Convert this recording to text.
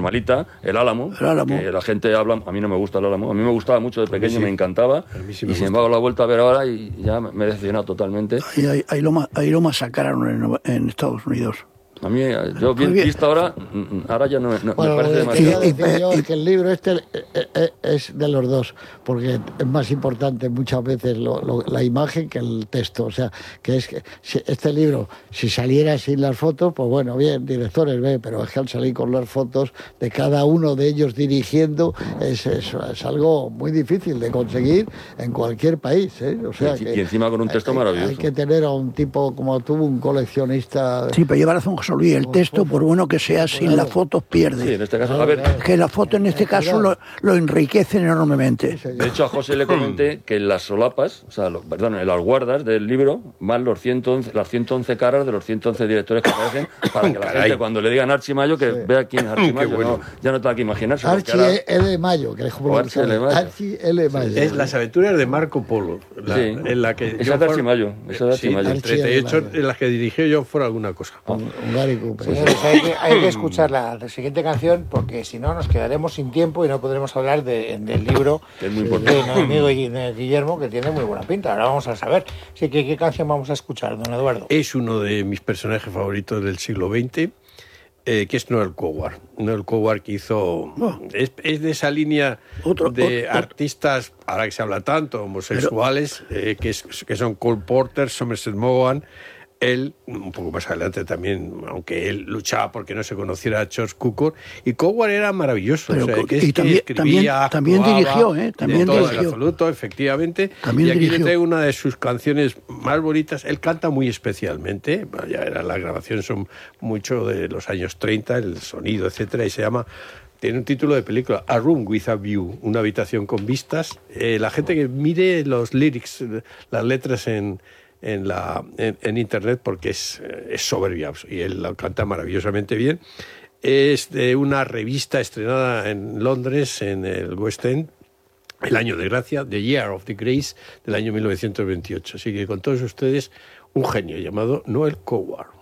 normalita, El Álamo, que la gente habla, a mí no me gusta El Álamo, a mí me gustaba mucho de pequeño, me encantaba, y sin embargo la he vuelto a ver ahora y ya me he decepcionado totalmente. Ahí lo masacraron en Estados Unidos. A mí, yo bien visto ahora ya no me parece demasiado. Yo que el libro este es de los dos, porque es más importante muchas veces la imagen que el texto. O sea, que es que este libro, si saliera sin las fotos, pues bueno, bien, directores, pero es que al salir con las fotos de cada uno de ellos dirigiendo, es algo muy difícil de conseguir en cualquier país, ¿eh? O sea, y encima con un texto maravilloso. Hay que tener a un tipo como tú, un coleccionista. Sí, pero lleva razón José Luis, el texto, por bueno que sea, sin las fotos pierde. Sí, en este caso, a ver. Que las fotos en este caso lo enriquecen enormemente. De hecho, a José le comenté que en las solapas, en las guardas del libro, van las 111 caras de los 111 directores que aparecen, para que la gente, cuando le digan Archie Mayo, que vea quién es Archie Mayo. Bueno. Ya no tengo que imaginarse. Archie L. Mayo, que Archie L. Mayo. Es Las aventuras de Marco Polo. En la que esa de Archie Mayo. Esa de Archie Mayo. El 38 en las que dirigió yo fuera alguna cosa. Señores, hay que escuchar la siguiente canción, porque si no nos quedaremos sin tiempo y no podremos hablar del libro que es muy importante. De mi amigo Guillermo, que tiene muy buena pinta. Ahora vamos a saber. Así que, ¿qué canción vamos a escuchar, don Eduardo? Es uno de mis personajes favoritos del siglo XX, que es Noel Coward. Noel Coward, que hizo... Es de esa línea de artistas, ahora que se habla tanto, homosexuales, que son Cole Porter, Somerset Maugham. Él, un poco más adelante también, aunque él luchaba porque no se conociera a George Cukor, y Coward era maravilloso. Pero, o sea, que escribía, también dirigió, también todo dirigió. En absoluto, efectivamente. También y aquí dirigió. le traigo una de sus canciones más bonitas. Él canta muy especialmente, ya las grabaciones son mucho de los años 30, el sonido, etcétera, y tiene un título de película, A Room with a View, una habitación con vistas. La gente que mire los lyrics, las letras en internet, porque es soberbia, y él lo canta maravillosamente bien. Es de una revista estrenada en Londres, en el West End, el año de gracia, The Year of the Grace, del año 1928. Así que con todos ustedes, un genio llamado Noel Coward.